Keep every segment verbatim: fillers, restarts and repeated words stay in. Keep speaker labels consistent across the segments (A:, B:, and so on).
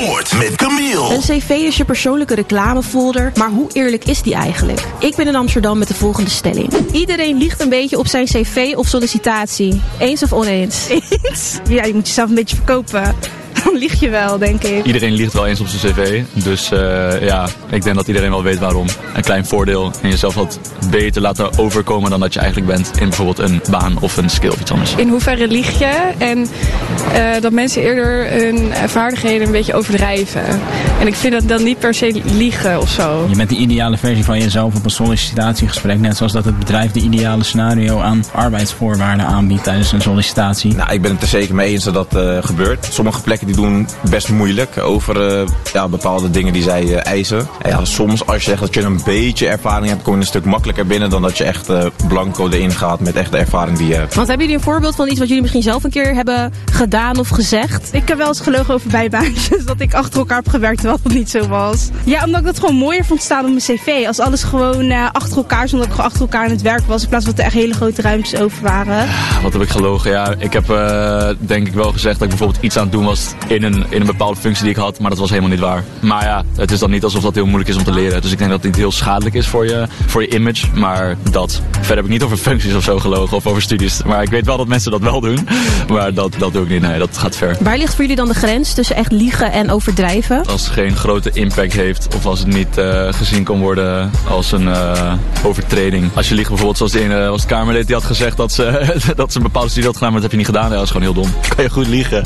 A: Met Camille.
B: Een cv is je persoonlijke reclamefolder, maar hoe eerlijk is die eigenlijk? Ik ben in Amsterdam met de volgende stelling. Iedereen liegt een beetje op zijn cv of sollicitatie. Eens of oneens?
C: Eens? Ja, je moet jezelf een beetje verkopen. Dan lieg je wel, denk ik.
D: Iedereen liegt wel eens op zijn cv. Dus uh, ja, ik denk dat iedereen wel weet waarom. Een klein voordeel en jezelf wat beter laten overkomen dan dat je eigenlijk bent in bijvoorbeeld een baan of een skill of iets anders.
E: In hoeverre lieg je? En uh, dat mensen eerder hun vaardigheden een beetje overdrijven. En ik vind dat dan niet per se liegen of zo.
F: Je bent de ideale versie van jezelf op een sollicitatiegesprek. Net zoals dat het bedrijf de ideale scenario aan arbeidsvoorwaarden aanbiedt tijdens een sollicitatie.
G: Nou, ik ben het er zeker mee eens dat dat uh, gebeurt. Sommige plekken die doen best moeilijk over uh, ja, bepaalde dingen die zij uh, eisen. En ja, soms als je zegt dat je een beetje ervaring hebt, kom je een stuk makkelijker binnen dan dat je echt uh, blanco erin gaat met echt de ervaring die je hebt.
B: Want hebben jullie een voorbeeld van iets wat jullie misschien zelf een keer hebben gedaan of gezegd?
C: Ik heb wel eens gelogen over bijbaantjes dat ik achter elkaar heb gewerkt terwijl dat niet zo was. Ja, omdat ik dat gewoon mooier vond staan op mijn cv. Als alles gewoon uh, achter elkaar, zonder dat ik gewoon achter elkaar in het werk was, in plaats van dat er echt hele grote ruimtes over waren.
D: Wat heb ik gelogen? Ja, ik heb uh, denk ik wel gezegd dat ik bijvoorbeeld iets aan het doen was in een, in een bepaalde functie die ik had, maar dat was helemaal niet waar. Maar ja, het is dan niet alsof dat heel moeilijk is om te leren. Dus ik denk dat het niet heel schadelijk is voor je, voor je image, maar dat. Verder heb ik niet over functies of zo gelogen of over studies. Maar ik weet wel dat mensen dat wel doen, maar dat, dat doe ik niet. Nee, dat gaat ver.
B: Waar ligt voor jullie dan de grens tussen echt liegen en overdrijven?
D: Als het geen grote impact heeft of als het niet uh, gezien kan worden als een uh, overtreding. Als je liegt bijvoorbeeld zoals de ene als het Kamerlid die had gezegd dat ze, dat ze een bepaalde studie had gedaan, maar dat heb je niet gedaan. Ja, dat is gewoon heel dom. Kan je goed liegen.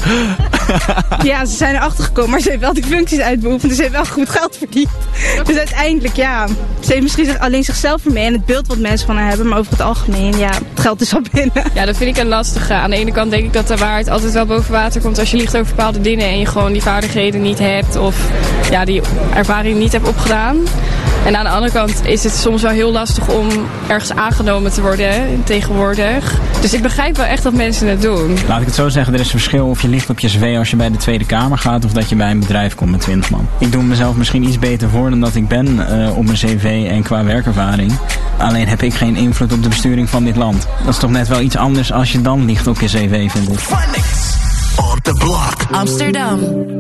C: Ja, ze zijn erachter gekomen, maar ze heeft wel die functies uitbeoefend. Dus ze heeft wel goed geld verdiend. Dus uiteindelijk, ja, ze heeft misschien alleen zichzelf ermee en het beeld wat mensen van haar hebben. Maar over het algemeen, ja, het geld is al binnen.
E: Ja, dat vind ik een lastige. Aan de ene kant denk ik dat de waarheid altijd wel boven water komt als je liegt over bepaalde dingen en je gewoon die vaardigheden niet hebt of ja, die ervaring niet hebt opgedaan. En aan de andere kant is het soms wel heel lastig om ergens aangenomen te worden tegenwoordig. Dus ik begrijp wel echt dat mensen het doen.
F: Laat ik het zo zeggen, er is een verschil of je liegt op je cv als je bij de Tweede Kamer gaat of dat je bij een bedrijf komt met twintig man. Ik doe mezelf misschien iets beter voor dan dat ik ben uh, op mijn cv en qua werkervaring. Alleen heb ik geen invloed op de besturing van dit land. Dat is toch net wel iets anders als je dan liegt op je cv, vind ik.
A: On the block.
H: Amsterdam.